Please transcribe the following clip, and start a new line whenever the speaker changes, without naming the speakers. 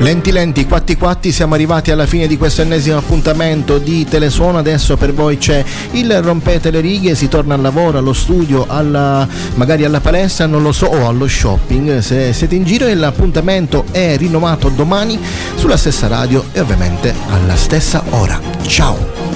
Lenti lenti, quatti quatti, siamo arrivati alla fine di questo ennesimo appuntamento di Telesuono. Adesso per voi c'è il rompete le righe, si torna al lavoro, allo studio, magari alla palestra, non lo so, o allo shopping se siete in giro, e l'appuntamento è rinnovato domani sulla stessa radio e ovviamente alla stessa ora. Ciao!